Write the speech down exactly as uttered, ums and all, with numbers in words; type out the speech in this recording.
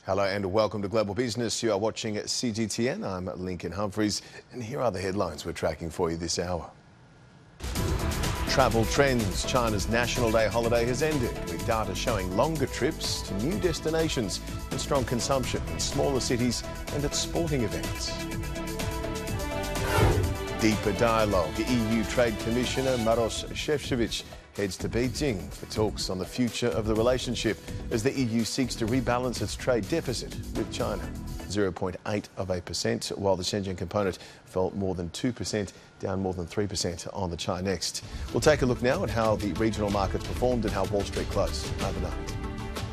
Hello and welcome to Global Business. You are watching C G T N. I'm Lincoln Humphreys, and here are the headlines we're tracking for you this hour. Travel trends. China's National Day holiday has ended, with data showing longer trips to new destinations and strong consumption in smaller cities and at sporting events. Deeper dialogue. E U Trade Commissioner Maroš Šefčovič heads to Beijing for talks on the future of the relationship as the E U seeks to rebalance its trade deficit with China. zero point eight of a percent, while the Shenzhen component fell more than two percent, down more than three percent on the Chinext. We'll take a look now at how the regional markets performed and how Wall Street closed overnight.